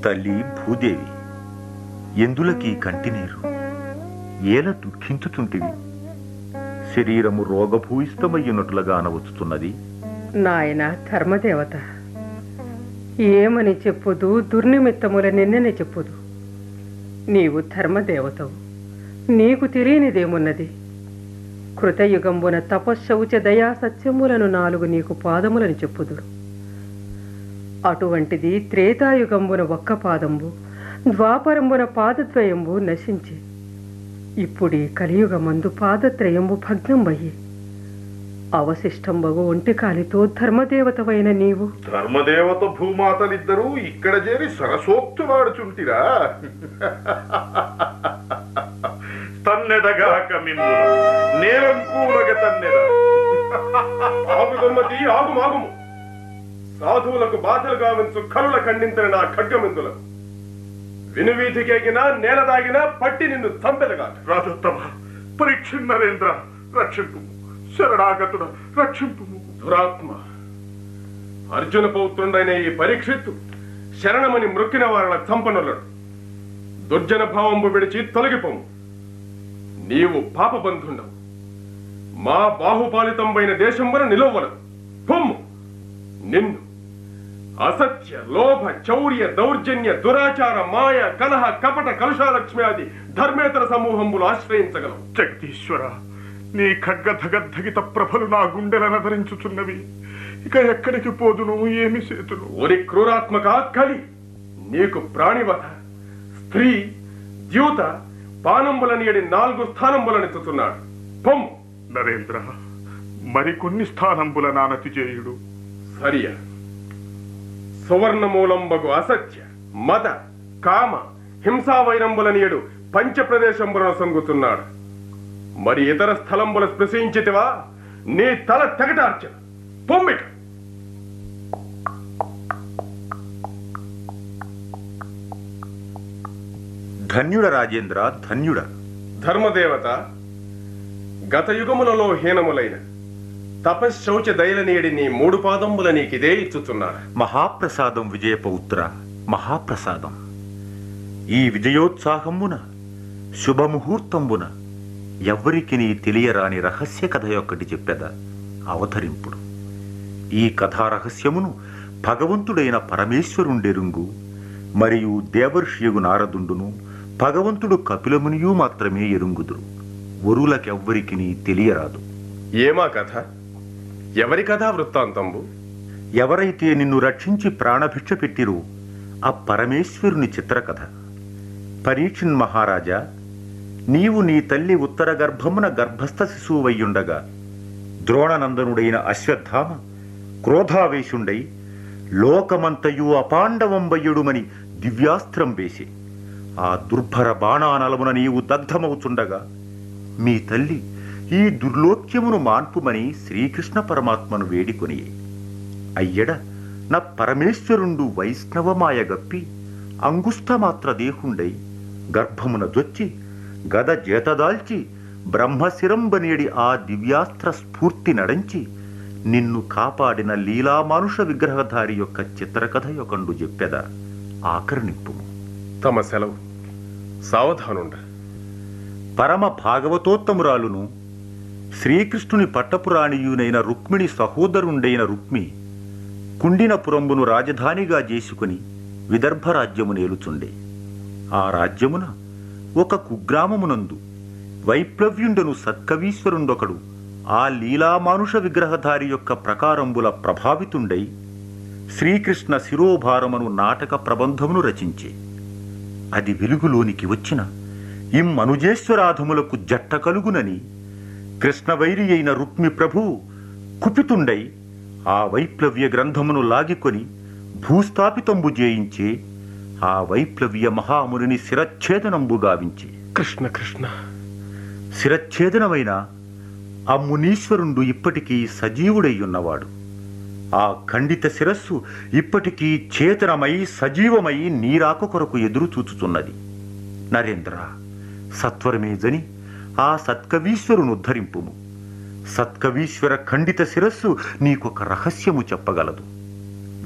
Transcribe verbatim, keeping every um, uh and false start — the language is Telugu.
తల్లి భూదేవి, ఎందులకీ కంటినీరు? ఏల దుఃఖించుచుంటివి? శరీరము రోగభూయిష్టమయ్యున్నట్లుగా అనవచ్చుతున్నది. నాయన ధర్మదేవత, ఏమని చెప్పుదు? దుర్నిమిత్తముల నిన్ననే చెప్పుదు. నీవు ధర్మదేవతవు, నీకు తెలియనిదేమున్నది? కృతయుగంబున తపశ్శౌచ దయా సత్యములను నాలుగు నీకు పాదములను చెప్పుదురు. అటువంటిది త్రేతాయుగంబున ఒక్క పాదంబు, ద్వాపరంబున పాదద్వయంబు నశించి ఇప్పుడీ కలియుగమందు పాదత్రయంబు భగ్నంబయ్యి అవశిష్టంబగు ఒంటి కాలితో ధర్మదేవతవైన నీవు ధర్మదేవత భూమాతలిద్దరూ ఇక్కడ చేరి సరసోక్తులాడుచుంటిరా? తన్నెదగాక మిమ్ముల నేలంకూలగ తన్నెద. ఆగు గమ్మతి, ఆగు మాగుము. సాధువులకు బాధలు గావించు కనుల ఖండించిన నా ఖడ్గమిందులకు వినువీధికెగినా నేల దాగినా పట్టి నిన్ను తంపెదగా. రాజోత్తమ, పరీక్ష నరేంద్ర, రక్షింపు. శరణాగతుడ, రక్షింపు. దురాత్మ, అర్జున పౌత్రుడైన ఈ పరీక్షిత్తు శరణమని మృక్కిన వారిన చంపనులడు. దుర్జన భావంబు విడిచి తొలగిపోము. నీవు పాపబంధుండవు. మా బాహుపాలితంబైన దేశంబన నిలవలను. పొమ్ము. నిన్ను అసత్య, లోభ, చౌర్య, దౌర్జన్య, దురాచార, మాయ, కలహ, కపట, కలుషాలక్ష్మి ఆది ధర్మేతర సమూహంబులు ఆశ్రయించగలవు. జగదీశ్వర, నీ ఖడ్గధగద్ధగిత ప్రభలు నా గుండెలను ధరించుచున్నవి. ఇక ఎక్కడికి పోదును, ఏమి చేతును? ఒరి క్రూరాత్మక కలి, నీకు ప్రాణివధ, స్త్రీ, ద్యూత, పానంబులని ఏడి నాలుగు స్థానంబులనెత్తుతున్నాడు. పొమ్ము. నరేంద్ర, మరికొన్ని స్థానంబుల నానతి చేయుడు. సరియా. సువర్ణమూలంబగు అసత్య, మద, కామ, హింసావైరంబులని ఏడు పంచప్రదేశంబులను సంగుతున్నాడు. మరి ఇతర స్థలంబుల స్పృశించితివా? నీ తల తెగటార్చన. పొమ్మిక. ధన్యుడ రాజేంద్ర, ధన్యుడ. ధర్మదేవత, గత యుగములలో హీనములైన తపశ్శౌచ దయలనేడి నీ మూడు పాదముల నీకిదే ఇచ్చుచున్నాడు. మహాప్రసాదం విజయపౌత్ర, మహాప్రసాదం. ఈ విజయోత్సాహమున శుభముహూర్తంబున ఎవ్వరికి నీ తెలియరాని రహస్య కథ యొక్కటి చెప్పెద అవతరింపుడు. ఈ కథా రహస్యమును భగవంతుడైన పరమేశ్వరుండెరుంగు, మరియు దేవర్షియగు నారదుండును భగవంతుడు కపిలమునియు మాత్రమే ఎరుంగుదురు. వరులకెవ్వరికి నీ తెలియరాదు. ఏమా కథ? ఎవరి కథా వృత్తాంతంబు? ఎవరైతే నిన్ను రక్షించి ప్రాణభిక్ష పెట్టిరో ఆ పరమేశ్వరుని చిత్రకథ. పరీక్షిన్ మహారాజా, నీవు నీ తల్లి ఉత్తర గర్భమున గర్భస్థ శిశువయ్యుండగా ద్రోణనందనుడైన అశ్వత్థామ క్రోధావేశుండై లోకమంతయు అపాండవంబయ్యుడుమని దివ్యాస్త్రం వేసి ఆ దుర్భర బాణానలమున నీవు దగ్ధమవుచుండగా మీ తల్లి ఈ దుర్లోక్యమును మాన్పుమని శ్రీకృష్ణ పరమాత్మను వేడికొని, అయ్యడ నా పరమేశ్వరుండు వైష్ణవమాయ గప్పి అంగుష్టమాత్ర దేహుండై గర్భమున దొచ్చి గద జేతదాల్చి బ్రహ్మశిరంబనేడి ఆ దివ్యాస్త్ర స్ఫూర్తి నడంచి నిన్ను కాపాడిన లీలామానుష విగ్రహధారి యొక్క చిత్రకథ యొకండు చెప్పెద ఆకర్ణింపుము. తమ సెలవు. సావధానుండ. పరమ భాగవతోత్తమురాలును శ్రీకృష్ణుని పట్టపురాణియునైన రుక్మిణి సహోదరుండైన రుక్మి కుండినపురంబును రాజధానిగా చేసుకుని విదర్భరాజ్యము నేలుచుండే. ఆ రాజ్యమున ఒక కుగ్రామమునందు వైప్లవ్యుండను సత్కవీశ్వరుండొకడు ఆ లీలామానుష విగ్రహధారి యొక్క ప్రకారంబుల ప్రభావితుండై శ్రీకృష్ణ శిరోభారమను నాటక ప్రబంధమును రచించే. అది వెలుగులోనికి వచ్చిన ఇమ్మనుజేశ్వరాధములకు జట్ట కలుగునని కృష్ణవైరి అయిన రుక్మి ప్రభువు కుపితుండై ఆ వైప్లవ్య గ్రంథమును లాగికొని భూస్థాపితంబు చేయించే ఆ వైప్లవ్య మహామునిని శిరచ్ఛేదనంబు గావించి. కృష్ణ కృష్ణ. శిరచ్ఛేదనమైన ఆ మునీశ్వరుండు ఇప్పటికీ సజీవుడై ఉన్నవాడు. ఆ ఖండిత శిరస్సు ఇప్పటికీ చేతనమై సజీవమై నీరాక కొరకు ఎదురు చూచుచున్నది. నరేంద్ర, సత్వరమే జని ఆ సత్కవీశ్వరును ఉద్ధరింపుము. సత్కవీశ్వర ఖండిత శిరస్సు నీకొక రహస్యము చెప్పగలదు.